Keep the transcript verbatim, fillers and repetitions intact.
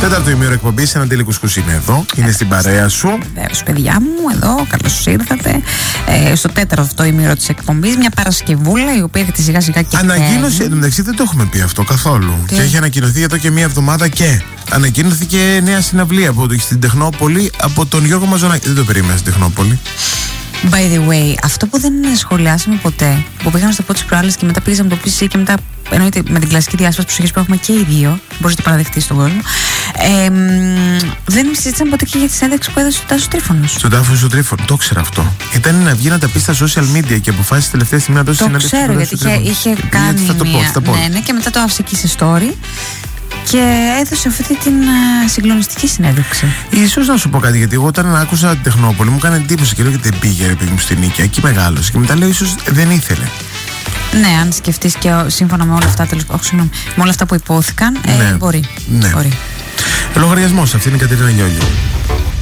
Τέταρτο ημίωρο εκπομπής, ένα Αντέλη Κουσκούς είναι εδώ, είναι στην παρέα σου. Βεβαίως, παιδιά μου, εδώ, καλώς ήρθατε. Ε, στο τέταρτο ημίωρο της εκπομπής, μια Παρασκευούλα η οποία έρχεται σιγά σιγά και ανακοίνωση, εντάξει, δεν το έχουμε πει αυτό καθόλου. Τι? Και έχει ανακοινωθεί εδώ και μία εβδομάδα και ανακοίνωθηκε νέα συναυλία από, στην Τεχνόπολη από τον Γιώργο Μαζονάκη. Δεν το περίμενα στην Τεχνόπολη. By the way, αυτό που δεν σχολιάσαμε ποτέ, που πήγαμε στο πω τις προάλλες και μετά πήγαμε το πεις και μετά, εννοείται με την κλασική διάσπαση προσοχής που έχουμε και οι δύο, μπορείς να το παραδεχτείς στον κόσμο, ε, δεν συζήτησαμε ποτέ και για τη συνέντευξη που έδωσε ο Τάσος Τρίφωνος. Στον Τάσο Τρίφωνο, το ξέρω αυτό. Ήταν να βγει να τα πει στα social media και αποφάσισε τελευταία στιγμή να δώσει συνέντευξη. Το ξέρω, γιατί είχε, είχε κάνει θα το πω, μία, θα πω. ναι, ναι, και μετά το άφησε εκεί σε story. Και έδωσε αυτή την uh, συγκλονιστική συνέντευξη. Ίσως να σου πω κάτι, γιατί εγώ όταν άκουσα την Τεχνόπολη μου έκανε εντύπωση και λέω γιατί δεν πήγε επειδή μου στην Νίκαια, εκεί μεγάλωσε. Και μετά λέω ίσως δεν ήθελε. Ναι, αν σκεφτείς και σύμφωνα με όλα αυτά, τέλος, όχι, συγγνώμη, με όλα αυτά που υπόθηκαν, ναι. ε, μπορεί. Ναι. μπορεί. Λογαριασμός, αυτή είναι η Κατερίνα Γιώργη.